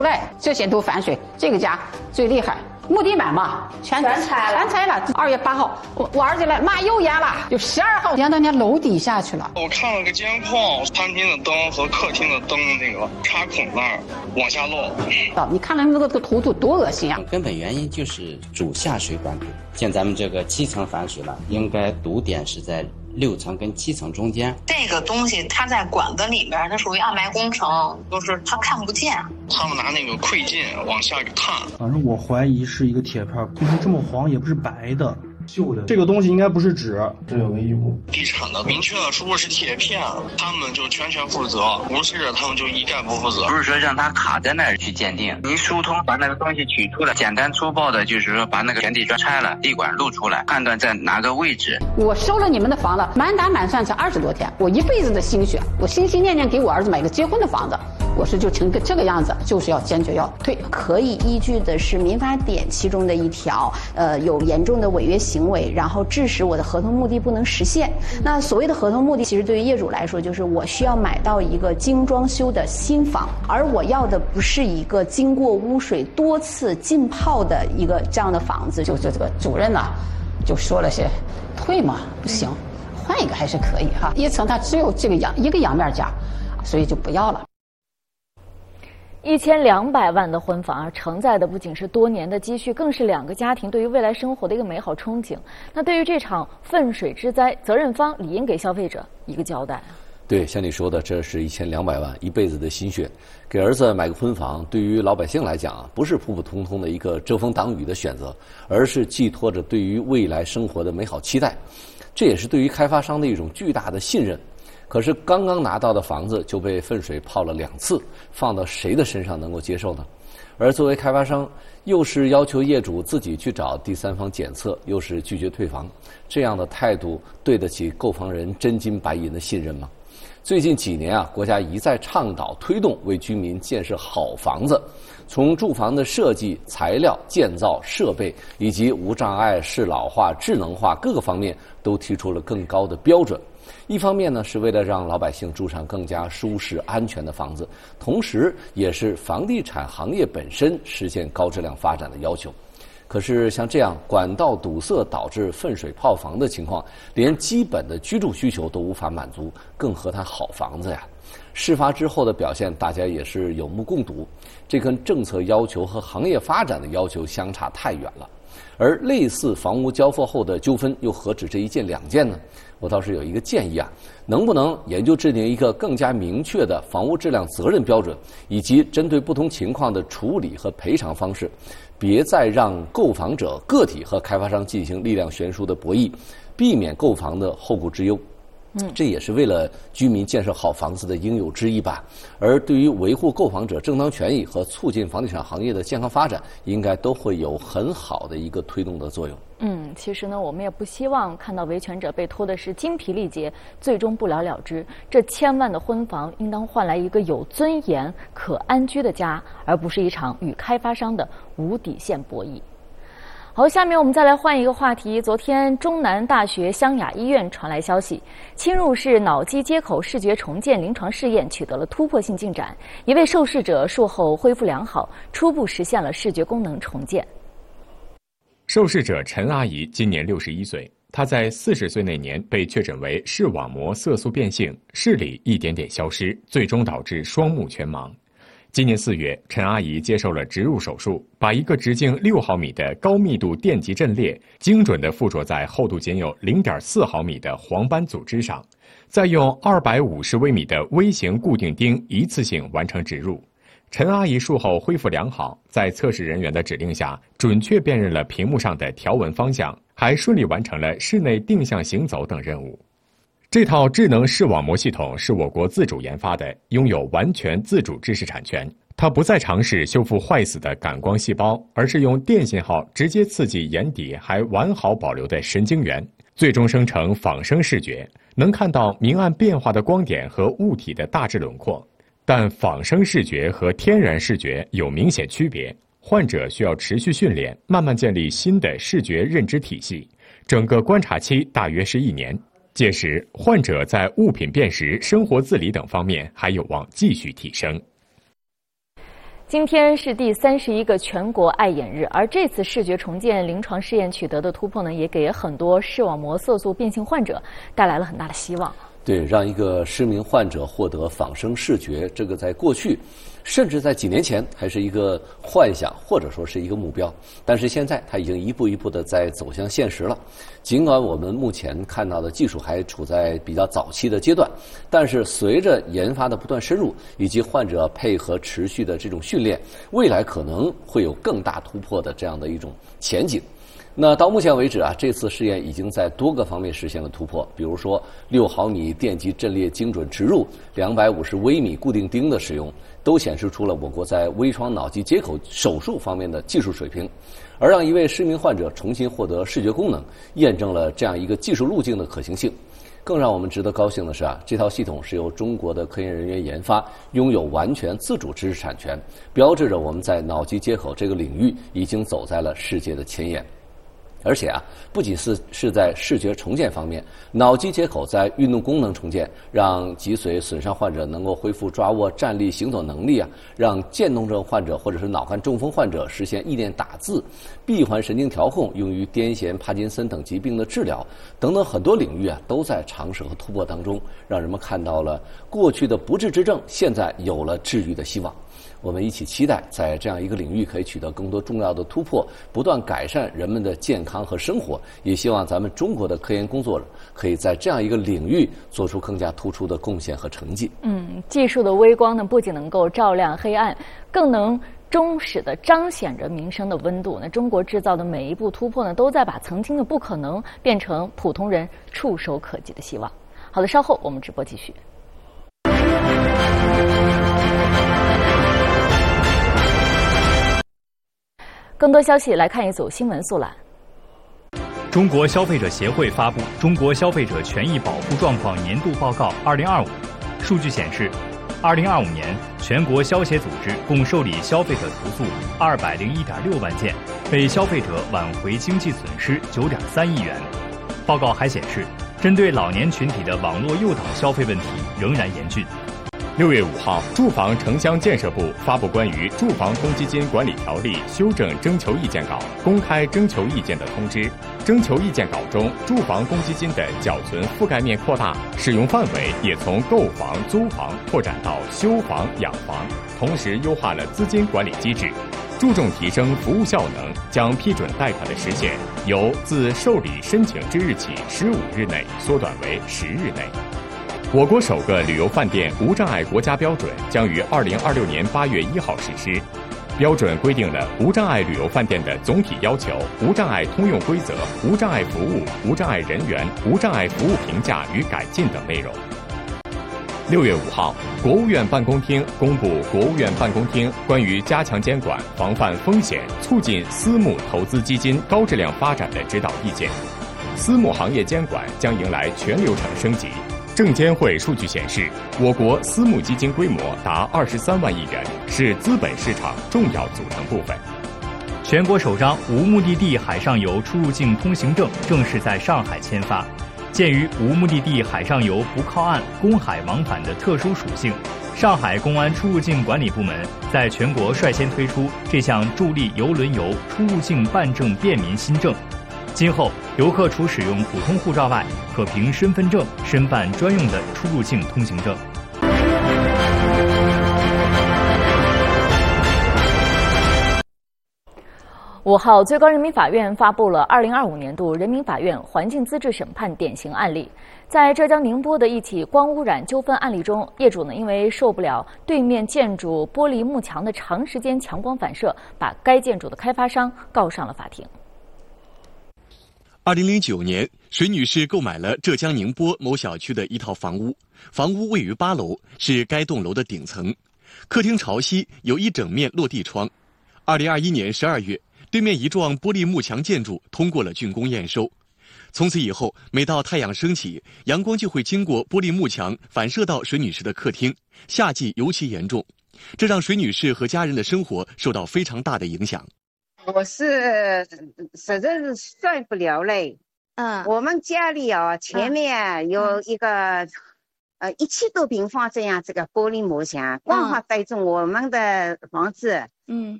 来这些都反水，这个家最厉害。木地板嘛，全拆了。2月8号，我儿子来，妈又淹了，就12号淹到那楼底下去了。 我看了个监控，餐厅的灯和客厅的灯那个插孔那儿往下漏。 你看了那个图多恶心啊！ 根本原因就是主下水管堵，像咱们这个7层反水了，应该堵点是在6层跟7层中间。 这个东西它在管子里边，它属于暗埋工程，就是它看不见。 他们拿那个窥镜往下看， 反正我怀疑是一个铁片，不是这么黄，也不是白的。旧的这个东西应该不是纸，这有个义务。 地产的明确的说是铁片，他们就全权负责，不是他们就一概不负责。 不是说让它卡在那儿去鉴定，您疏通把那个东西取出来，简单粗暴的就是说把那个全地砖拆了，地管露出来，判断在哪个位置。 我收了你们的房子，满打满算才20多天，我一辈子的心血，我心心念念给我儿子买个结婚的房子。我是就成个这个样子，就是要坚决要退。 可以依据的是民法典其中的一条，有严重的违约行为，然后致使我的合同目的不能实现。那所谓的合同目的，其实对于业主来说，就是我需要买到一个精装修的新房，而我要的不是一个经过污水多次浸泡的一个这样的房子。 就这个主任呢，就说了些退嘛不行，换一个还是可以哈。1层它只有这个一个阳面家，所以就不要了。 1200万的婚房承载的不仅是多年的积蓄，更是2个家庭对于未来生活的一个美好憧憬。那对于这场粪水之灾，责任方理应给消费者一个交代。 对，像你说的，这是1200万，一辈子的心血，给儿子买个婚房，对于老百姓来讲，不是普普通通的一个遮风挡雨的选择，而是寄托着对于未来生活的美好期待。这也是对于开发商的一种巨大的信任。可是刚刚拿到的房子就被粪水泡了2次，放到谁的身上能够接受呢？而作为开发商，又是要求业主自己去找第三方检测，又是拒绝退房，这样的态度对得起购房人真金白银的信任吗？最近几年啊，国家一再倡导推动为居民建设好房子，从住房的设计、材料、建造、设备以及无障碍、适老化、智能化各个方面都提出了更高的标准。一方面呢，是为了让老百姓住上更加舒适安全的房子，同时也是房地产行业本身实现高质量发展的要求。可是像这样管道堵塞导致粪水泡房的情况，连基本的居住需求都无法满足，更何谈好房子呀？事发之后的表现，大家也是有目共睹，这跟政策要求和行业发展的要求相差太远了。而类似房屋交付后的纠纷又何止这1件2件呢？我倒是有一个建议啊，能不能研究制定一个更加明确的房屋质量责任标准，以及针对不同情况的处理和赔偿方式，别再让购房者个体和开发商进行力量悬殊的博弈，避免购房的后顾之忧。这也是为了居民建设好房子的应有之义吧。而对于维护购房者正当权益和促进房地产行业的健康发展，应该都会有很好的一个推动的作用。 其实呢，我们也不希望看到维权者被拖的是精疲力竭，最终不了了之。这千万的婚房应当换来一个有尊严、可安居的家，而不是一场与开发商的无底线博弈。好，下面我们再来换一个话题。昨天，中南大学湘雅医院传来消息，侵入式脑机接口视觉重建临床试验取得了突破性进展，一位受试者术后恢复良好，初步实现了视觉功能重建。 受试者陈阿姨今年61岁，她在40岁那年被确诊为视网膜色素变性，视力一点点消失，最终导致双目全盲。今年4月，陈阿姨接受了植入手术，把一个直径6毫米的高密度电极阵列精准地附着在厚度仅有0.4毫米的黄斑组织上，再用250微米的微型固定钉一次性完成植入。陈阿姨术后恢复良好，在测试人员的指令下，准确辨认了屏幕上的条纹方向，还顺利完成了室内定向行走等任务。这套智能视网膜系统是我国自主研发的，拥有完全自主知识产权。它不再尝试修复坏死的感光细胞，而是用电信号直接刺激眼底还完好保留的神经元，最终生成仿生视觉，能看到明暗变化的光点和物体的大致轮廓。但仿生视觉和天然视觉有明显区别，患者需要持续训练，慢慢建立新的视觉认知体系，整个观察期大约是1年。届时，患者在物品辨识、生活自理等方面还有望继续提升。 今天是第31个全国爱眼日，而这次视觉重建临床试验取得的突破呢，也给很多视网膜色素变性患者带来了很大的希望。 对，让一个失明患者获得仿生视觉，这个在过去，甚至在几年前还是一个幻想，或者说是一个目标。但是现在，它已经一步一步的在走向现实了。尽管我们目前看到的技术还处在比较早期的阶段，但是随着研发的不断深入，以及患者配合持续的这种训练，未来可能会有更大突破的这样的一种前景。那到目前为止啊，这次试验已经在多个方面实现了突破，比如说6毫米电极阵列精准植入、250微米固定钉的使用，都显示出了我国在微创脑机接口手术方面的技术水平。而让一位失明患者重新获得视觉功能，验证了这样一个技术路径的可行性。更让我们值得高兴的是啊，这套系统是由中国的科研人员研发，拥有完全自主知识产权，标志着我们在脑机接口这个领域已经走在了世界的前沿。而且啊，不仅是在视觉重建方面，脑机接口在运动功能重建，让脊髓损伤患者能够恢复抓握、站立、行走能力啊，让渐冻症患者或者是脑干中风患者实现意念打字，闭环神经调控用于癫痫、帕金森等疾病的治疗等等很多领域啊，都在尝试和突破当中，让人们看到了过去的不治之症现在有了治愈的希望。我们一起期待在这样一个领域可以取得更多重要的突破，不断改善人们的健康和生活，也希望咱们中国的科研工作者可以在这样一个领域做出更加突出的贡献和成绩。 技术的微光呢，不仅能够照亮黑暗，更能忠实地彰显着民生的温度。那中国制造的每一步突破呢，都在把曾经的不可能变成普通人触手可及的希望。好的，稍后我们直播继续。更多消息来看一组新闻速览。 中国消费者协会发布《中国消费者权益保护状况年度报告2025》，数据显示，2025年全国消协组织共受理消费者投诉201.6万件，被消费者挽回经济损失9.3亿元。报告还显示，针对老年群体的网络诱导消费问题仍然严峻。 6月5号，住房城乡建设部发布关于《住房公积金管理条例》修正征求意见稿公开征求意见的通知。征求意见稿中，住房公积金的缴存覆盖面扩大，使用范围也从购房、租房拓展到修房、养房，同时优化了资金管理机制，注重提升服务效能，将批准贷款的时限由自受理申请之日起15日内缩短为10日内。我国首个旅游饭店无障碍国家标准将于2026年8月1号实施。标准规定了无障碍旅游饭店的总体要求、无障碍通用规则、无障碍服务、无障碍人员、无障碍服务评价与改进等内容。6月5号，国务院办公厅公布《国务院办公厅关于加强监管、防范风险、促进私募投资基金高质量发展的指导意见》，私募行业监管将迎来全流程升级。证监会数据显示，我国私募基金规模达23万亿元，是资本市场重要组成部分。 全国首张无目的地海上游出入境通行证正式在上海签发。鉴于无目的地海上游不靠岸、公海往返的特殊属性，上海公安出入境管理部门在全国率先推出这项助力邮轮游出入境办证便民新政。今后，游客除使用普通护照外，可凭身份证申办专用的出入境通行证。 5号，最高人民法院发布了2025年度人民法院环境资质审判典型案例。在浙江宁波的一起光污染纠纷案例中，业主因为受不了对面建筑玻璃幕墙的长时间强光反射，把该建筑的开发商告上了法庭。 2009年，水女士购买了浙江宁波某小区的一套房屋，房屋位于8楼，是该栋楼的顶层，客厅朝西，有一整面落地窗。2021年12月，对面一幢玻璃幕墙建筑通过了竣工验收。从此以后，每到太阳升起，阳光就会经过玻璃幕墙反射到水女士的客厅，夏季尤其严重，这让水女士和家人的生活受到非常大的影响。 我是实在是受不了嘞。我们家里前面有一个 170多平方这样这个玻璃幕墙，刚好对着我们的房子。